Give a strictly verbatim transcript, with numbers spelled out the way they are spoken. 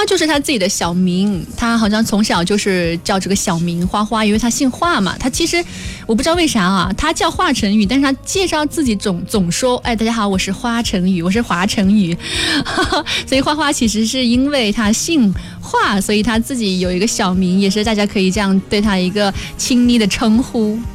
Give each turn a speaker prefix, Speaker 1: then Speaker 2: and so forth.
Speaker 1: 花就是他自己的小名，他好像从小就是叫这个小名花花，因为他姓华嘛。他其实我不知道为啥啊，他叫华晨宇，但是他介绍自己总总说，哎，大家好，我是华晨宇，我是华晨宇。所以花花其实是因为他姓华，所以他自己有一个小名，也是大家可以这样对他一个亲昵的称呼。